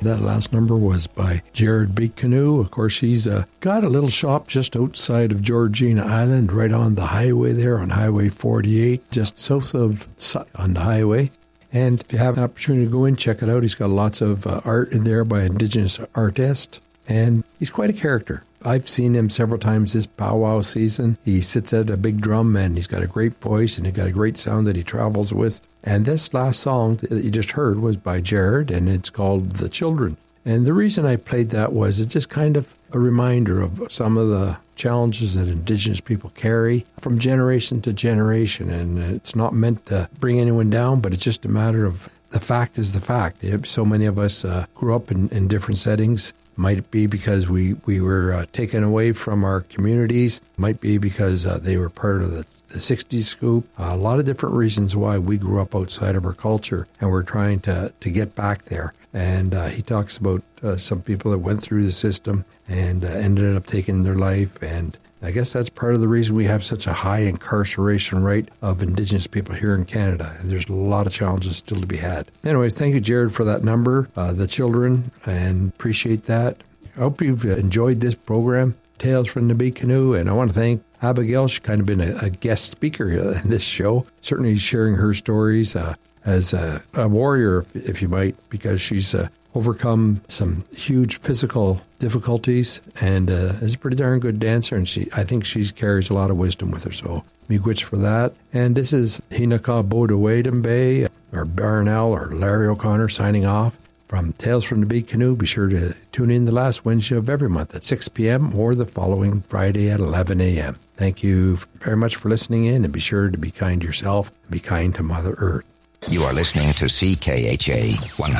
That last number was by Jared Big Canoe. Of course, he's got a little shop just outside of Georgina Island, right on the highway there on Highway 48, just south of on the highway. And if you have an opportunity to go in, check it out. He's got lots of art in there by Indigenous artists, and he's quite a character. I've seen him several times this powwow season. He sits at a big drum, and he's got a great voice, and he's got a great sound that he travels with. And this last song that you just heard was by Jared, and it's called The Children. And the reason I played that was it's just kind of a reminder of some of the challenges that Indigenous people carry from generation to generation. And it's not meant to bring anyone down, but it's just a matter of the fact is the fact. So many of us grew up in different settings. Might it be because we were taken away from our communities? Might be because they were part of the 60s scoop. A lot of different reasons why we grew up outside of our culture, and we're trying to get back there. And he talks about some people that went through the system and ended up taking their life. And I guess that's part of the reason we have such a high incarceration rate of Indigenous people here in Canada. And there's a lot of challenges still to be had. Anyways, thank you, Jared, for that number, The Children, and appreciate that. I hope you've enjoyed this program, Tales from the Big Canoe, and I want to thank Abigail. She's kind of been a guest speaker in this show, certainly sharing her stories as a warrior, if you might, because she's overcome some huge physical difficulties and is a pretty darn good dancer, and I think she carries a lot of wisdom with her, so miigwech for that. And this is Hinaka Bodawadembe, or Barnell, or Larry O'Connor signing off from Tales from the Big Canoe. Be sure to tune in the last Wednesday of every month at 6 p.m. or the following Friday at 11 a.m. Thank you very much for listening in, and be sure to be kind to yourself, be kind to Mother Earth. You are listening to CKHA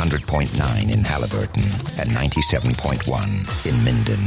100.9 in Haliburton and 97.1 in Minden.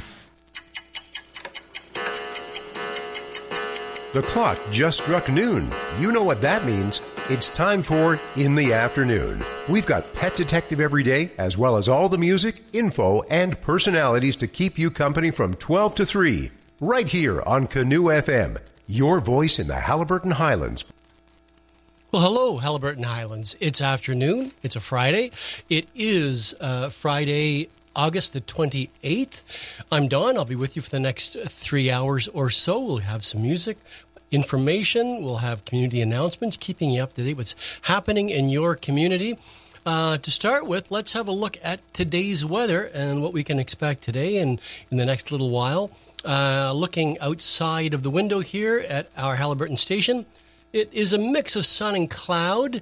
The clock just struck noon. You know what that means. It's time for In the Afternoon. We've got Pet Detective every day, as well as all the music, info, and personalities to keep you company from 12 to 3. Right here on Canoe FM, your voice in the Haliburton Highlands. Well, hello, Haliburton Highlands. It's afternoon. It's a Friday. It is Friday, August the 28th. I'm Don. I'll be with you for the next 3 hours or so. We'll have some music, information. We'll have community announcements, keeping you up to date what's happening in your community. To start with, let's have a look at today's weather and what we can expect today and in the next little while. Looking outside of the window here at our Haliburton station, it is a mix of sun and cloud.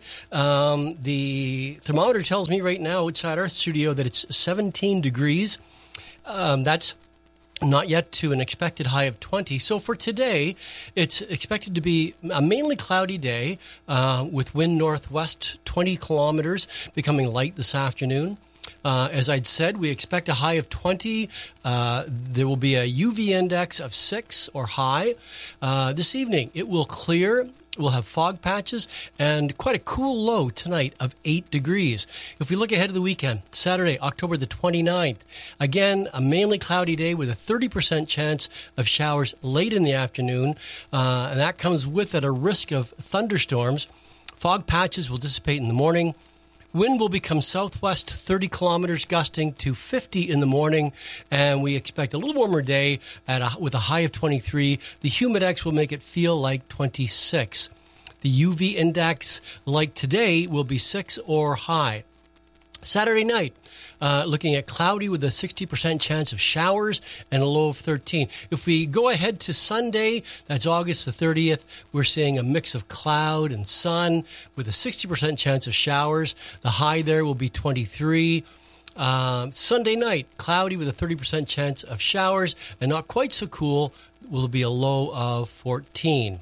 The thermometer tells me right now outside our studio that it's 17 degrees. That's not yet to an expected high of 20. So for today, it's expected to be a mainly cloudy day with wind northwest 20 kilometers, becoming light this afternoon. As I'd said, we expect a high of 20. There will be a UV index of 6 or high. This evening, it will clear. We'll have fog patches and quite a cool low tonight of 8 degrees. If we look ahead to the weekend, Saturday, October the 29th, again, a mainly cloudy day with a 30% chance of showers late in the afternoon, and that comes with it a risk of thunderstorms. Fog patches will dissipate in the morning. Wind will become southwest 30 kilometers, gusting to 50 in the morning, and we expect a little warmer day with a high of 23. The humidex will make it feel like 26. The UV index, like today, will be 6 or high. Saturday night, looking at cloudy with a 60% chance of showers and a low of 13. If we go ahead to Sunday, that's August the 30th, we're seeing a mix of cloud and sun with a 60% chance of showers. The high there will be 23. Sunday night, cloudy with a 30% chance of showers and not quite so cool, will be a low of 14.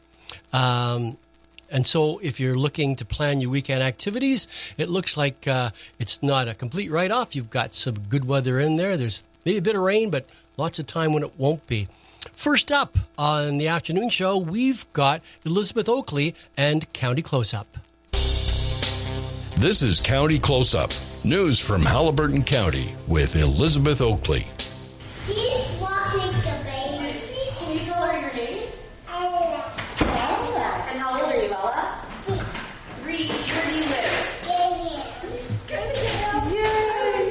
And so if you're looking to plan your weekend activities, it looks like it's not a complete write-off. You've got some good weather in there. There's maybe a bit of rain, but lots of time when it won't be. First up on the afternoon show, we've got Elizabeth Oakley and County Close-Up. This is County Close-Up, news from Haliburton County with Elizabeth Oakley. He's watching the baby. Can you tell her your name? And how old are you, Bella? 3. Where do you live? Yay!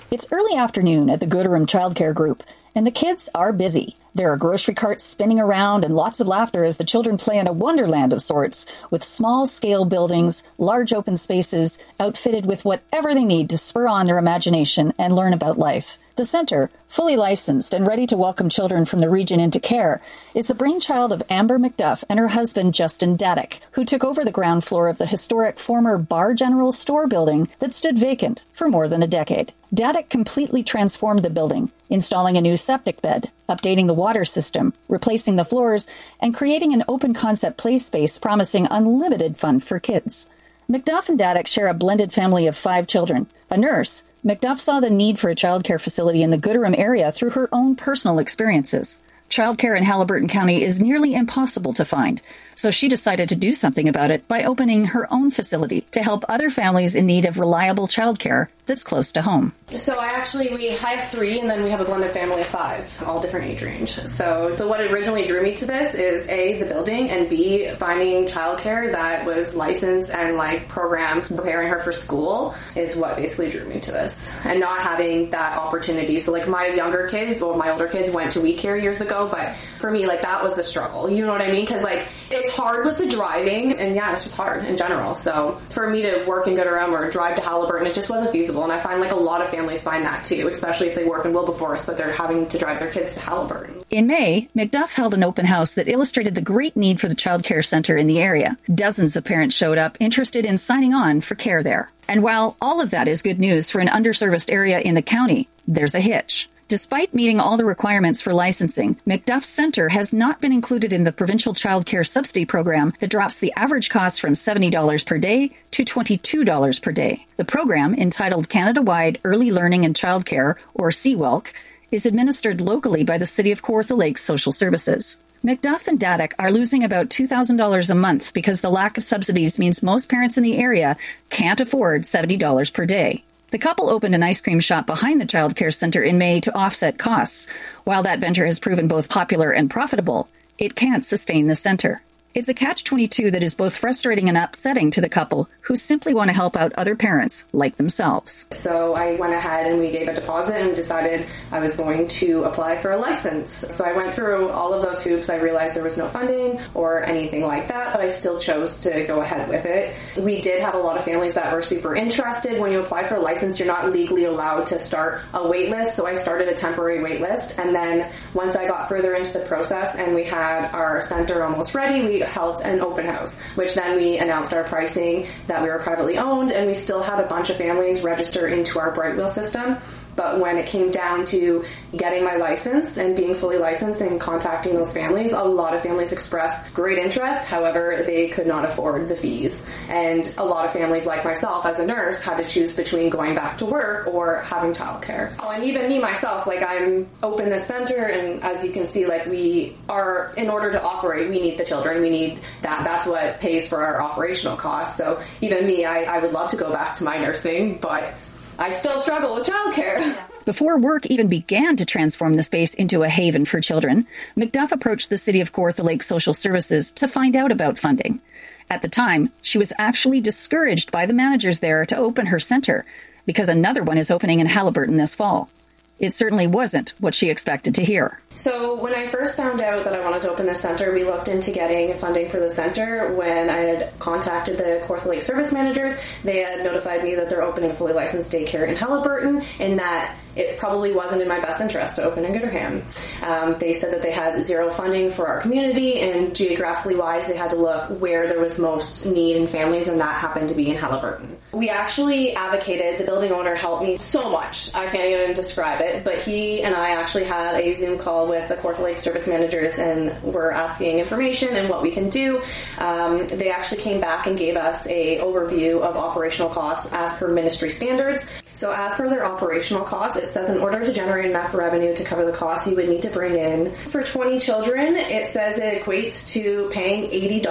It's early afternoon at the Gooderham Childcare Group, and the kids are busy. There are grocery carts spinning around and lots of laughter as the children play in a wonderland of sorts, with small-scale buildings, large open spaces, outfitted with whatever they need to spur on their imagination and learn about life. The centre, fully licensed and ready to welcome children from the region into care, is the brainchild of Amber McDuff and her husband Justin Daddick, who took over the ground floor of the historic former Bar General store building that stood vacant for more than a decade. Daddick completely transformed the building, installing a new septic bed, updating the water system, replacing the floors, and creating an open-concept play space promising unlimited fun for kids. McDuff and Daddick share a blended family of 5 children. A nurse, McDuff saw the need for a childcare facility in the Gooderham area through her own personal experiences. Childcare in Haliburton County is nearly impossible to find, so she decided to do something about it by opening her own facility to help other families in need of reliable childcare that's close to home. So I have 3, and then we have a blended family of 5, all different age range. So what originally drew me to this is A, the building, and B, finding childcare that was licensed and programmed, preparing her for school is what basically drew me to this. And not having that opportunity. So my younger kids, my older kids went to We Care years ago, but for me, that was a struggle. You know what I mean? Because it's hard with the driving, and yeah, it's just hard in general. So for me to work in Gooderham or drive to Haliburton, it just wasn't feasible. And I find a lot of families find that too, especially if they work in Wilberforce, but they're having to drive their kids to Haliburton. In May, McDuff held an open house that illustrated the great need for the childcare center in the area. Dozens of parents showed up interested in signing on for care there. And while all of that is good news for an underserviced area in the county, there's a hitch. Despite meeting all the requirements for licensing, McDuff Center has not been included in the provincial child care subsidy program that drops the average cost from $70 per day to $22 per day. The program, entitled Canada-Wide Early Learning and Childcare, or CWELC, is administered locally by the City of Kawartha Lakes Social Services. McDuff and Daddick are losing about $2,000 a month because the lack of subsidies means most parents in the area can't afford $70 per day. The couple opened an ice cream shop behind the child care center in May to offset costs. While that venture has proven both popular and profitable, it can't sustain the center. It's a catch-22 that is both frustrating and upsetting to the couple, who simply want to help out other parents like themselves. So I went ahead and we gave a deposit and decided I was going to apply for a license. So I went through all of those hoops. I realized there was no funding or anything like that, but I still chose to go ahead with it. We did have a lot of families that were super interested. When you apply for a license, you're not legally allowed to start a wait list. So I started a temporary wait list. And then once I got further into the process and we had our center almost ready, we held an open house, which then we announced our pricing, that we were privately owned, and we still had a bunch of families register into our Brightwheel system. But when it came down to getting my license and being fully licensed and contacting those families, a lot of families expressed great interest. However, they could not afford the fees. And a lot of families, like myself as a nurse, had to choose between going back to work or having childcare. Oh, and even me myself, I'm open this center, and as you can see, we are, in order to operate, we need the children. We need that. That's what pays for our operational costs. So even me, I would love to go back to my nursing, but I still struggle with childcare. Before work even began to transform the space into a haven for children, McDuff approached the City of Kawartha Lakes Social Services to find out about funding. At the time, she was actually discouraged by the managers there to open her center, because another one is opening in Haliburton this fall. It certainly wasn't what she expected to hear. So when I first found out that I wanted to open this center, we looked into getting funding for the center. When I had contacted the Kawartha Lake service managers, they had notified me that they're opening a fully licensed daycare in Haliburton, and that it probably wasn't in my best interest to open in Gooderham. They said that they had zero funding for our community, and geographically wise, they had to look where there was most need in families, and that happened to be in Haliburton. We actually advocated, the building owner helped me so much, I can't even describe it, but he and I actually had a Zoom call with the Kawartha Lake service managers, and were asking information and what we can do. They actually came back and gave us a overview of operational costs as per ministry standards. So as per their operational costs, it says in order to generate enough revenue to cover the costs, you would need to bring in, for 20 children, it says it equates to paying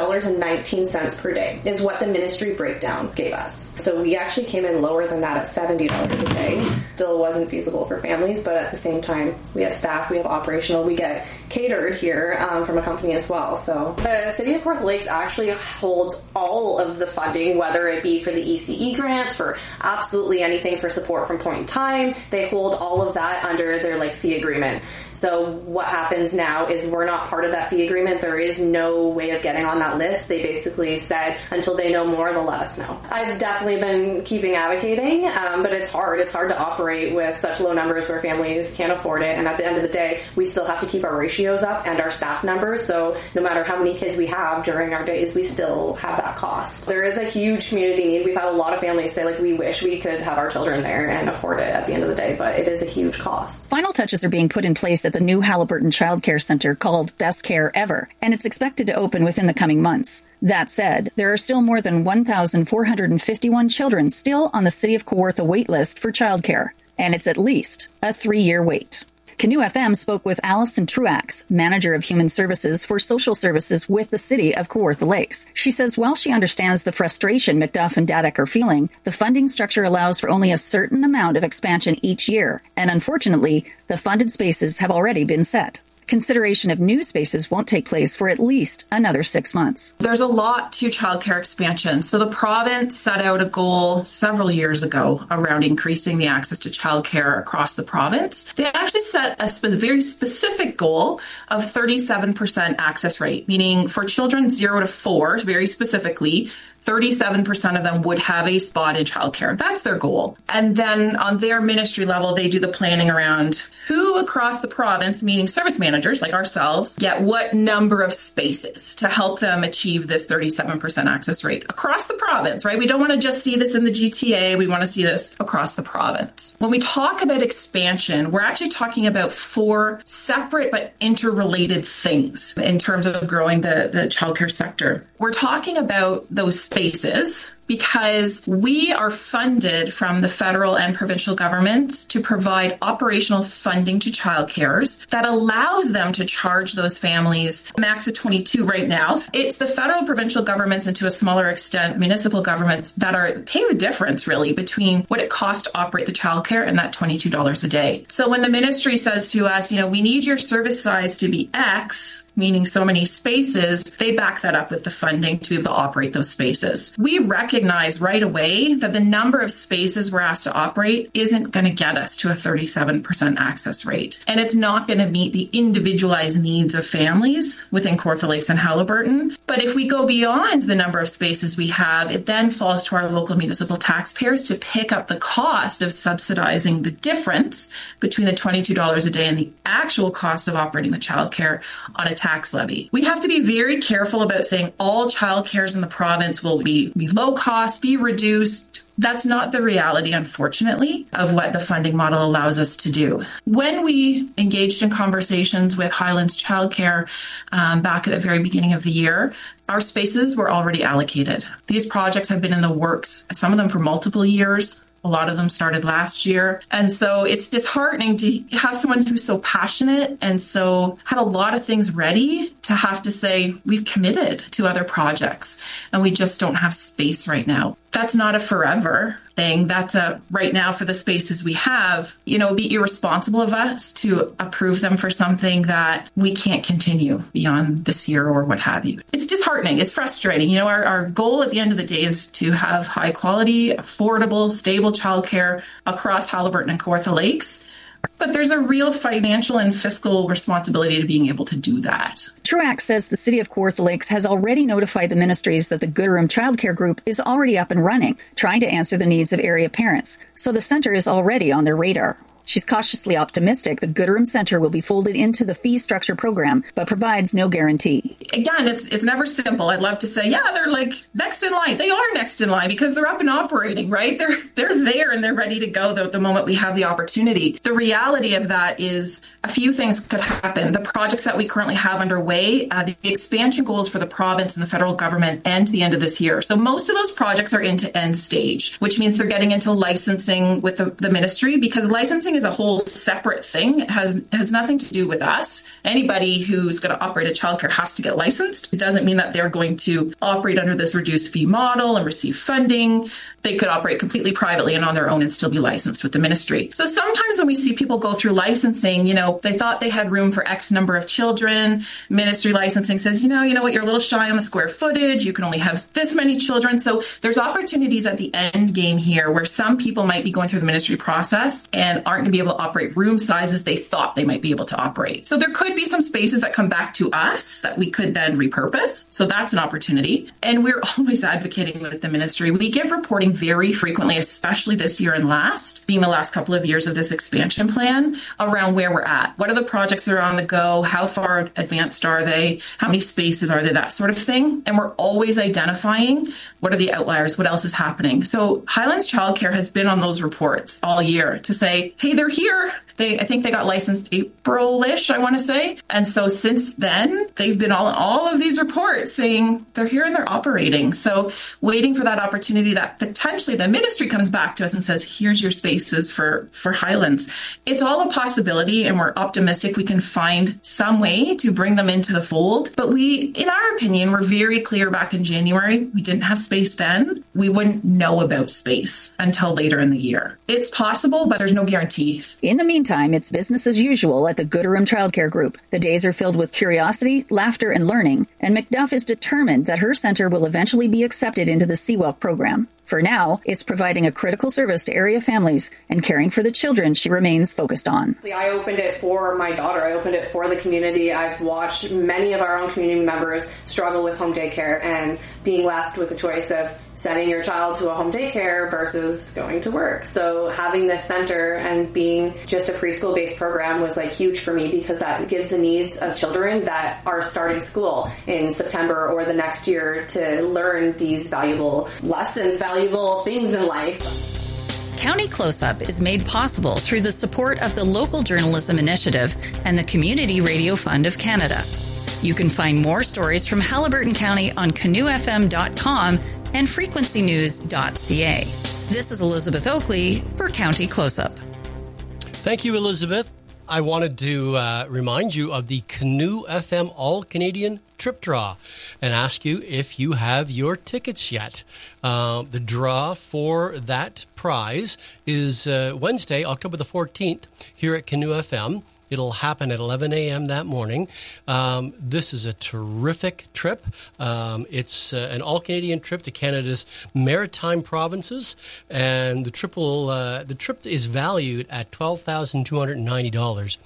$80.19 per day, is what the ministry breakdown gave us. So we actually came in lower than that at $70 a day. Still wasn't feasible for families, but at the same time, we have staff, we have operational, we get catered here from a company as well. So the City of Kawartha Lakes actually holds all of the funding, whether it be for the ECE grants, for absolutely anything for support from Point in Time. They hold all of that under their fee agreement. So what happens now is we're not part of that fee agreement. There is no way of getting on that list. They basically said until they know more, they'll let us know. I've definitely been keeping advocating, but it's hard. It's hard to operate with such low numbers where families can't afford it. And at the end of the day, we still have to keep our ratios up and our staff numbers. So no matter how many kids we have during our days, we still have that cost. There is a huge community need. We've had a lot of families say, we wish we could have our children there and afford it at the end of the day, but it is a huge cost. Final touches are being put in place at the new Haliburton Child Care Center called Best Care Ever, and it's expected to open within the coming months. That said, there are still more than 1,451 children still on the City of Kawartha wait list for childcare, and it's at least a 3-year wait. Canoe FM spoke with Allison Truax, Manager of Human Services for Social Services with the City of Kawartha Lakes. She says while she understands the frustration Macduff and Dadak are feeling, the funding structure allows for only a certain amount of expansion each year, and unfortunately, the funded spaces have already been set. Consideration of new spaces won't take place for at least another 6 months. There's a lot to childcare expansion. So the province set out a goal several years ago around increasing the access to childcare across the province. They actually set a very specific goal of 37% access rate, meaning for children 0 to 4, very specifically, 37% of them would have a spot in childcare. That's their goal. And then on their ministry level, they do the planning around who across the province, meaning service managers like ourselves, get what number of spaces to help them achieve this 37% access rate across the province, right? We don't want to just see this in the GTA. We want to see this across the province. When we talk about expansion, we're actually talking about 4 separate but interrelated things in terms of growing the childcare sector. We're talking about those spaces because we are funded from the federal and provincial governments to provide operational funding to childcares that allows them to charge those families max of $22 right now. It's the federal, provincial governments, and to a smaller extent, municipal governments that are paying the difference really between what it costs to operate the childcare and that $22 a day. So when the ministry says to us, we need your service size to be X, meaning so many spaces, they back that up with the funding to be able to operate those spaces. We recognize right away that the number of spaces we're asked to operate isn't going to get us to a 37% access rate. And it's not going to meet the individualized needs of families within Kawartha Lakes and Haliburton. But if we go beyond the number of spaces we have, it then falls to our local municipal taxpayers to pick up the cost of subsidizing the difference between the $22 a day and the actual cost of operating the childcare on a tax levy. We have to be very careful about saying all childcares in the province will be low cost, be reduced. That's not the reality, unfortunately, of what the funding model allows us to do. When we engaged in conversations with Highlands Childcare back at the very beginning of the year, our spaces were already allocated. These projects have been in the works, some of them for multiple years. A lot of them started last year. And so it's disheartening to have someone who's so passionate and so had a lot of things ready to have to say, we've committed to other projects and we just don't have space right now. That's not a forever thing. That's a right now for the spaces we have. It'd be irresponsible of us to approve them for something that we can't continue beyond this year or what have you. It's disheartening. It's frustrating. Our goal at the end of the day is to have high quality, affordable, stable childcare across Haliburton and Kawartha Lakes. But there's a real financial and fiscal responsibility to being able to do that. Truax says the City of Kawartha Lakes has already notified the ministries that the Gooderham Child Care Group is already up and running, trying to answer the needs of area parents. So the center is already on their radar. She's cautiously optimistic the Gooderham Center will be folded into the fee structure program, but provides no guarantee. Again, it's never simple. I'd love to say, they're next in line. They are next in line because they're up and operating, right? They're there and they're ready to go the moment we have the opportunity. The reality of that is a few things could happen. The projects that we currently have underway, the expansion goals for the province and the federal government end the end of this year. So most of those projects are into end stage, which means they're getting into licensing with the ministry because licensing is a whole separate thing. It has nothing to do with us. Anybody who's going to operate a childcare has to get licensed. It doesn't mean that they're going to operate under this reduced fee model and receive funding. they could operate completely privately and on their own and still be licensed with the ministry. So sometimes when we see people go through licensing, they thought they had room for X number of children. Ministry licensing says, you know what, you're a little shy on the square footage. You can only have this many children. So there's opportunities at the end game here where some people might be going through the ministry process and aren't going to be able to operate room sizes they thought they might be able to operate. So there could be some spaces that come back to us that we could then repurpose. So that's an opportunity. And we're always advocating with the ministry. We give reporting very frequently, especially this year and last, being the last couple of years of this expansion plan, around where we're at. What are the projects that are on the go? How far advanced are they? How many spaces are there? That sort of thing. And we're always identifying what are the outliers, what else is happening. So Highlands Childcare has been on those reports all year to say, hey, they're here. I think they got licensed April-ish, I want to say. And so since then, they've been all of these reports saying they're here and they're operating. So waiting for that opportunity that potentially the ministry comes back to us and says, here's your spaces for Highlands. It's all a possibility, and we're optimistic we can find some way to bring them into the fold. But in our opinion, we're very clear back in January, we didn't have space then. We wouldn't know about space until later in the year. It's possible, but there's no guarantees. In the meantime, it's business as usual at the Gooderham Childcare Group. The days are filled with curiosity, laughter, and learning, and McDuff is determined that her center will eventually be accepted into the CWELC program. For now, it's providing a critical service to area families and caring for the children she remains focused on. I opened it for my daughter. I opened it for the community. I've watched many of our own community members struggle with home daycare and being left with a choice of sending your child to a home daycare versus going to work. So having this center and being just a preschool-based program was huge for me, because that gives the needs of children that are starting school in September or the next year to learn these valuable lessons, valuable things in life. County Close-Up is made possible through the support of the Local Journalism Initiative and the Community Radio Fund of Canada. You can find more stories from Haliburton County on canoefm.com and frequencynews.ca. This is Elizabeth Oakley for County Close-Up. Thank you, Elizabeth. I wanted to remind you of the Canoe FM All-Canadian Trip Draw and ask you if you have your tickets yet. The draw for that prize is Wednesday, October the 14th, here at Canoe FM. It'll happen at 11 a.m. that morning. This is a terrific trip. It's an all-Canadian trip to Canada's maritime provinces, and the trip is valued at $12,290.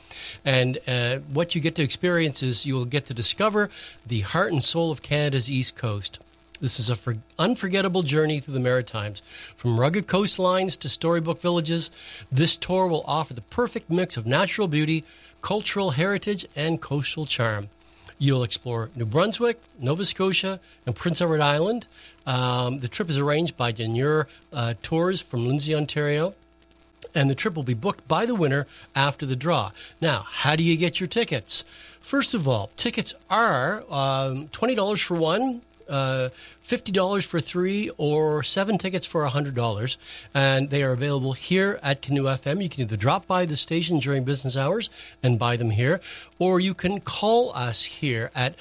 And what you get to experience is you'll get to discover the heart and soul of Canada's East Coast. This is an unforgettable journey through the Maritimes. From rugged coastlines to storybook villages, this tour will offer the perfect mix of natural beauty, cultural heritage, and coastal charm. You'll explore New Brunswick, Nova Scotia, and Prince Edward Island. The trip is arranged by Denure Tours from Lindsay, Ontario. And the trip will be booked by the winner after the draw. Now, how do you get your tickets? First of all, tickets are $20 for one, $50 for three, or 7 tickets for $100, and they are available here at Canoe FM. You can either drop by the station during business hours and buy them here, or you can call us here at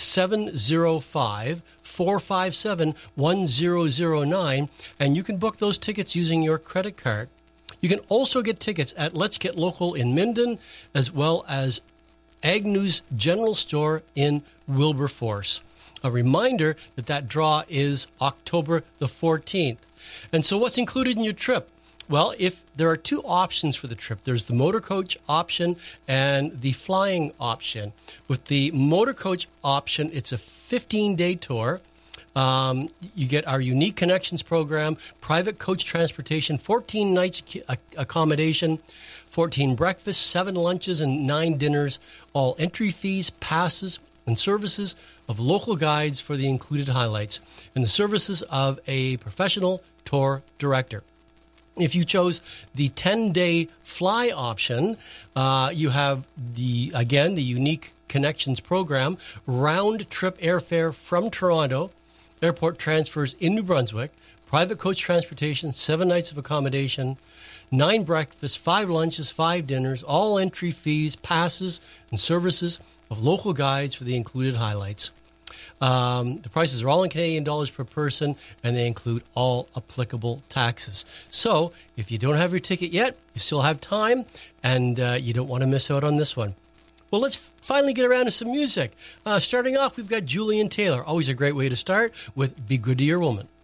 705-457-1009, and you can book those tickets using your credit card. You can also get tickets at Let's Get Local in Minden, as well as Agnew's General Store in Wilberforce. A reminder that draw is October the 14th. And so what's included in your trip? Well, if there are 2 options for the trip, there's the motor coach option and the flying option. With the motor coach option, it's a 15-day tour. You get our unique connections program, private coach transportation, 14 nights accommodation, 14 breakfasts, 7 lunches, and 9 dinners, all entry fees, passes, and services of local guides for the included highlights, and the services of a professional tour director. If you chose the 10-day fly option, you have the unique connections program, round-trip airfare from Toronto, airport transfers in New Brunswick, private coach transportation, 7 nights of accommodation, 9 breakfasts, 5 lunches, 5 dinners, all entry fees, passes, and services of local guides for the included highlights. The prices are all in Canadian dollars per person, and they include all applicable taxes. So if you don't have your ticket yet, you still have time, and you don't want to miss out on this one. Well, let's finally get around to some music. Starting off, we've got Julian Taylor. Always a great way to start with Be Good to Your Woman.